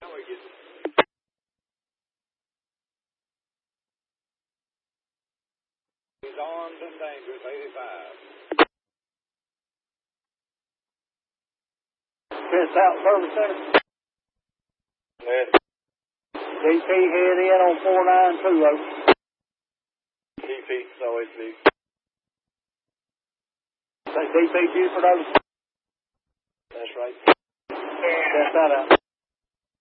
He's armed and dangerous, 85. Chris out service center. Yes. DP head in on 492. DP, it's always big. Say DP Buford over. That's right. That's that out.